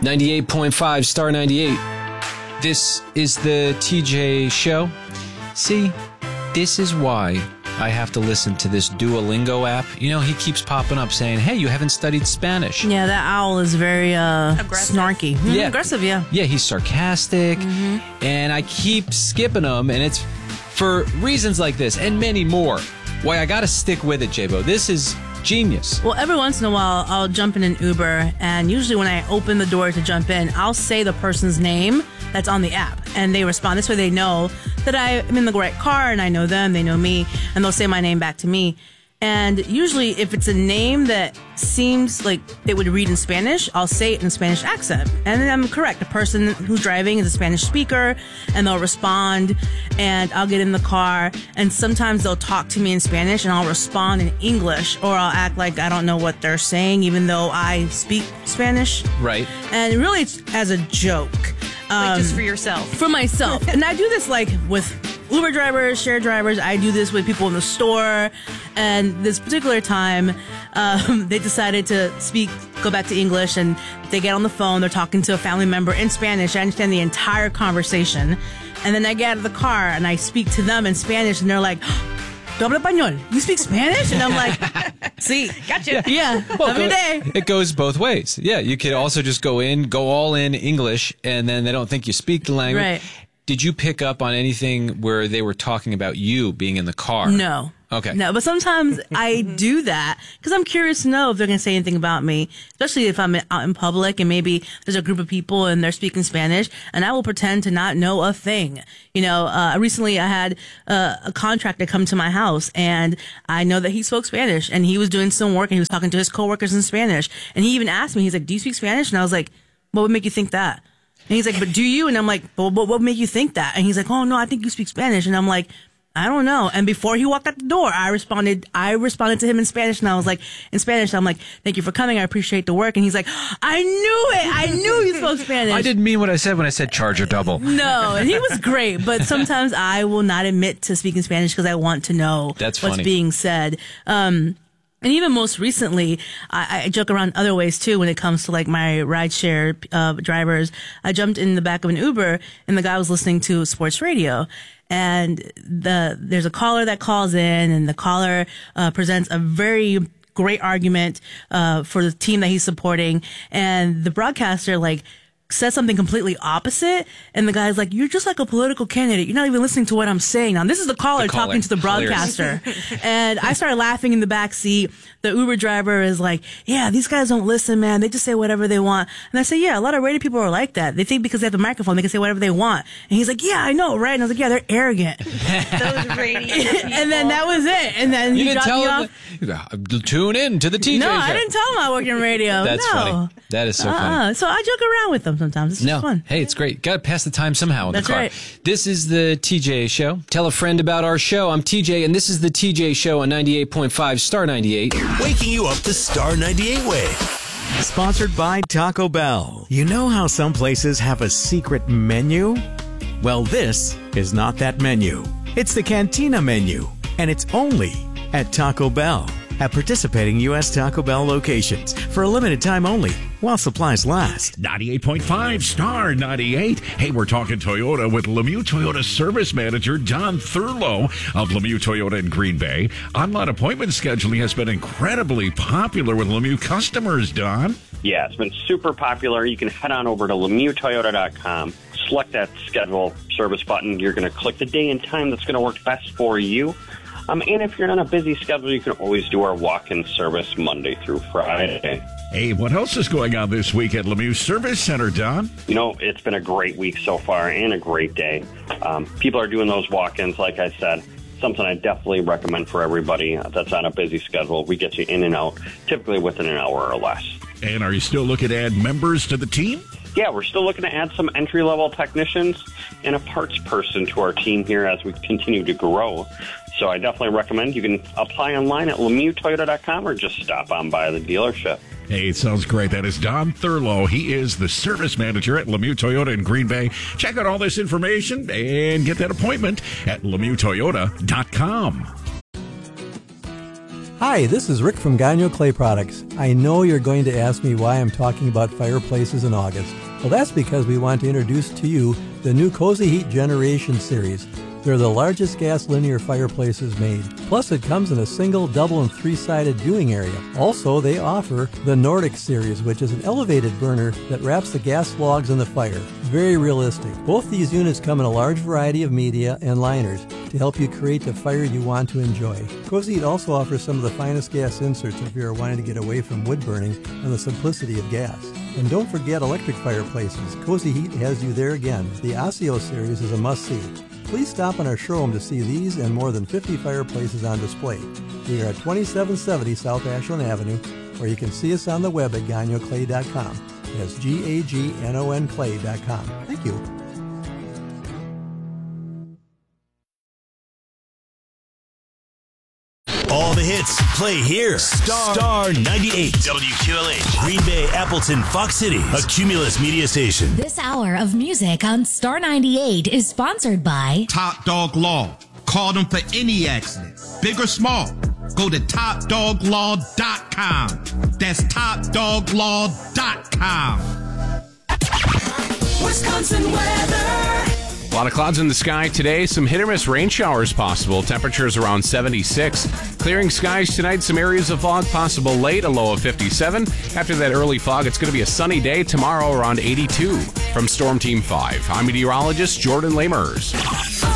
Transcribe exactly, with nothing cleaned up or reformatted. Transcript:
ninety-eight point five Star ninety-eight. This is the T J Show. See, this is why I have to listen to this Duolingo app. You know, he keeps popping up saying, hey, you haven't studied Spanish. Yeah, that owl is very uh, Aggressive. snarky. Mm, Yeah. Aggressive, yeah. Yeah, he's sarcastic, Mm-hmm. and I keep skipping him, and it's for reasons like this and many more. Why I gotta stick with it, J-Bo. This is genius. Well, every once in a while, I'll jump in an Uber, and usually when I open the door to jump in, I'll say the person's name that's on the app, and they respond. This way they know that I am in the right car, and I know them, they know me, and they'll say my name back to me. And usually, if it's a name that seems like they would read in Spanish, I'll say it in a Spanish accent. And then I'm correct. The person who's driving is a Spanish speaker, and they'll respond, and I'll get in the car, and sometimes they'll talk to me in Spanish, and I'll respond in English, or I'll act like I don't know what they're saying, even though I speak Spanish. Right. And really, it's as a joke. Like Um, just for yourself. for myself. And I do this like with Uber drivers, share drivers. I do this with people in the store. And this particular time, um, they decided to speak, go back to English, and they get on the phone. They're talking to a family member in Spanish. I understand the entire conversation. And then I get out of the car and I speak to them in Spanish, and they're like, "Tu hablas español? You speak Spanish?" And I'm like, "Sí, Gotcha. yeah, Well, every go- day." It goes both ways. Yeah, you could also just go in, go all in English, and then they don't think you speak the language. Right. Did you pick up on anything where they were talking about you being in the car? No. Okay. No, but sometimes I do that because I'm curious to know if they're going to say anything about me, especially if I'm out in public and maybe there's a group of people and they're speaking Spanish, and I will pretend to not know a thing. You know, uh, recently I had uh, a contractor come to my house, and I know that he spoke Spanish, and he was doing some work, and he was talking to his coworkers in Spanish, and he even asked me, he's like, "Do you speak Spanish?" And I was like, "What would make you think that?" And he's like, "But do you?" And I'm like, "Well, what would make you think that?" And he's like, "Oh no, I think you speak Spanish." And I'm like, I don't know. And before he walked out the door, I responded, I responded to him in Spanish, and I was like, in Spanish, I'm like, "Thank you for coming. I appreciate the work." And he's like, "I knew it. I knew you spoke Spanish." I didn't mean what I said when I said charger double. No, and he was great, but sometimes I will not admit to speaking Spanish because I want to know That's what's funny. being said. Um, and even most recently, I, I joke around other ways too when it comes to like my rideshare uh, drivers. I jumped in the back of an Uber, and the guy was listening to sports radio. And the there's a caller that calls in, and the caller uh, presents a very great argument uh, for the team that he's supporting. And the broadcaster like says something completely opposite, and the guy's like, "You're just like a political candidate. You're not even listening to what I'm saying." Now, this is the caller, The caller. talking to the broadcaster. And I started laughing in the back seat. The Uber driver is like, "Yeah, these guys don't listen, man. They just say whatever they want." And I say, "Yeah, a lot of radio people are like that. They think because they have a microphone, they can say whatever they want." And he's like, "Yeah, I know, right?" And I was like, "Yeah, they're arrogant." Those radio people. And then that was it. And then You he didn't dropped me tell off. them. that- Tune in to the T J No, Show. I didn't tell him I work in radio. That's no. funny. That is so Uh-uh. funny. So I joke around with them sometimes. It's No. just fun. Hey, it's great. Got to pass the time somehow in That's the car. right. This is the T J Show. Tell a friend about our show. I'm T J, and this is the T J Show on ninety-eight point five Star ninety-eight. Waking you up the Star ninety-eight way. Sponsored by Taco Bell. You know how some places have a secret menu? Well, this is not that menu. It's the Cantina menu, and it's only at Taco Bell. At participating U S Taco Bell locations for a limited time only while supplies last. ninety-eight point five Star ninety-eight. Hey, we're talking Toyota with Lemieux Toyota Service Manager Don Thurlow of Lemieux Toyota in Green Bay. Online appointment scheduling has been incredibly popular with Lemieux customers, Don. Yeah, it's been super popular. You can head on over to Lemieux Toyota dot com, select that schedule service button. You're going to click the day and time that's going to work best for you. Um, and if you're on a busy schedule, you can always do our walk-in service Monday through Friday. Hey, what else is going on this week at Lemieux Service Center, Don? You know, it's been a great week so far and a great day. Um, people are doing those walk-ins, like I said. Something I definitely recommend for everybody that's on a busy schedule. We get you in and out, typically within an hour or less. And are you still looking to add members to the team? Yeah, we're still looking to add some entry-level technicians and a parts person to our team here as we continue to grow. So I definitely recommend you can apply online at Lemieux Toyota dot com or just stop on by the dealership. Hey, it sounds great. That is Don Thurlow. He is the service manager at Lemieux Toyota in Green Bay. Check out all this information and get that appointment at Lemieux Toyota dot com. Hi, this is Rick from Gagno Clay Products. I know you're going to ask me why I'm talking about fireplaces in August. Well, that's because we want to introduce to you the new Cozy Heat Generation Series. They're the largest gas linear fireplaces made. Plus, it comes in a single, double, and three-sided viewing area. Also, they offer the Nordic Series, which is an elevated burner that wraps the gas logs in the fire. Very realistic. Both these units come in a large variety of media and liners to help you create the fire you want to enjoy. Cozy Heat also offers some of the finest gas inserts if you are wanting to get away from wood burning and the simplicity of gas. And don't forget electric fireplaces. Cozy Heat has you there again. The Osseo Series is a must-see. Please stop in our showroom to see these and more than fifty fireplaces on display. We are at twenty-seven seventy South Ashland Avenue, or you can see us on the web at gagno clay dot com. That's G A G N O N clay dot com. Thank you. All the hits play here. Star, Star ninety-eight. W Q L H. Green Bay, Appleton, Fox Cities. A Cumulus media station. This hour of music on Star ninety-eight is sponsored by Top Dog Law. Call them for any accident, big or small. Go to top dog law dot com. That's top dog law dot com. Wisconsin weather. A lot of clouds in the sky today. Some hit or miss rain showers possible. Temperatures around seventy-six. Clearing skies tonight. Some areas of fog possible late. A low of fifty-seven. After that early fog, it's going to be a sunny day tomorrow around eighty-two. From Storm Team five, I'm meteorologist Jordan Lamers.